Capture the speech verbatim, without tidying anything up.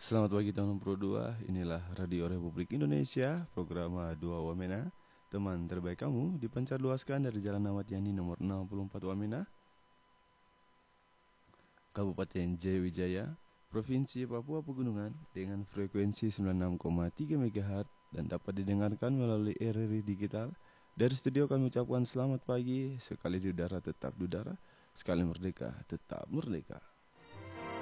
Selamat pagi tahun enam puluh dua, inilah Radio Republik Indonesia, program dua Wamena. Teman terbaik kamu dipancar luaskan dari Jalan Ahmad Yani nomor enam puluh empat Wamena, Kabupaten Jayawijaya, Provinsi Papua Pegunungan dengan frekuensi sembilan puluh enam koma tiga megahertz dan dapat didengarkan melalui R R I Digital. Dari studio kami ucapkan selamat pagi, sekali di udara tetap di udara, sekali merdeka tetap merdeka.